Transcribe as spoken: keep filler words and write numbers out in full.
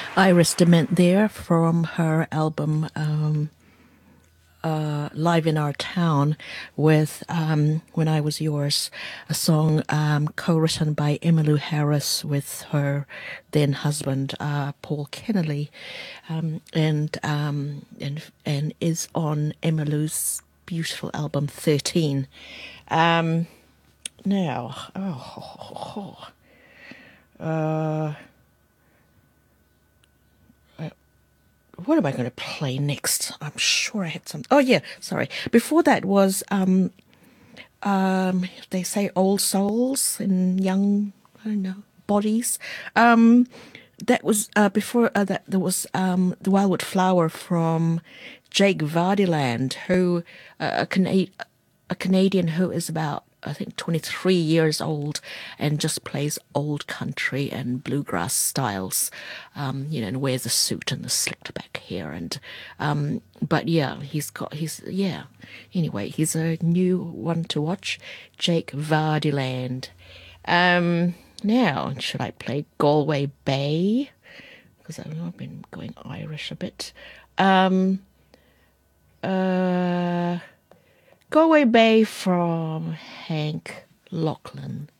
Iris Dement there from her album um, uh, Live in Our Town with um, When I Was Yours, a song um, co-written by Emmylou Harris with her then husband uh, Paul Kennelly, um, and um, and and is on Emmylou's beautiful album thirteen. Um, now, oh, uh, what am I going to play next? I'm sure I had some. Oh yeah, sorry. Before that was um um they say old souls and young, I don't know, bodies. Um, that was uh before uh, that there was um the Wildwood Flower from Jake Vardyland, who uh, a Cana- a Canadian who is about, I think, twenty-three years old and just plays old country and bluegrass styles, um, you know, and wears a suit and the slicked back hair. And, um, but yeah, he's got, he's, yeah. Anyway, he's a new one to watch, Jake Vardyland. Um, now, should I play Galway Bay? Because I've been going Irish a bit. Um, uh, Galway Bay from Hank Lachlan.